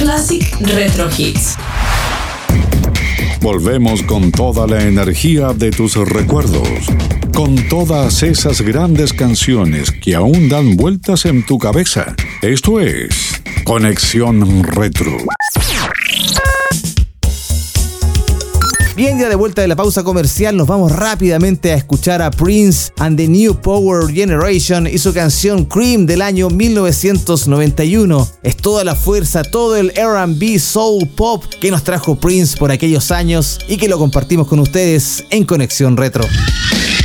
Classic Retro Hits. Volvemos con toda la energía de tus recuerdos, con todas esas grandes canciones que aún dan vueltas en tu cabeza. Esto es Conexión Retro. Bien, ya de vuelta de la pausa comercial, nos vamos rápidamente a escuchar a Prince and the New Power Generation y su canción Cream del año 1991. Es toda la fuerza, todo el R&B soul pop que nos trajo Prince por aquellos años y que lo compartimos con ustedes en Conexión Retro.